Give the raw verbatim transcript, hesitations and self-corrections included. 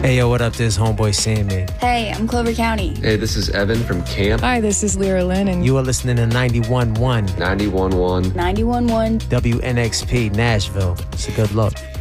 Hey, yo, what up? This is Homeboy Sandman. Hey, I'm Clover County. Hey, this is Evan from Camp. Hi, this is Lyra Lynn, and You are listening to ninety-one point one ninety-one point one ninety-one point one W N X P Nashville. It's a good look.